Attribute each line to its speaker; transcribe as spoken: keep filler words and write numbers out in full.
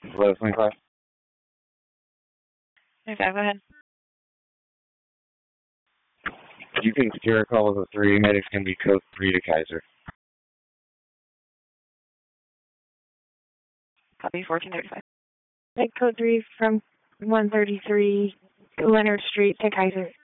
Speaker 1: Hello, twenty-five.
Speaker 2: twenty-five, go ahead.
Speaker 1: You can secure a call with a three. Medic's going to be code three to Kaiser.
Speaker 2: Copy, fourteen thirty-five.
Speaker 3: Take code three from one thirty-three Leonard Street to Kaiser.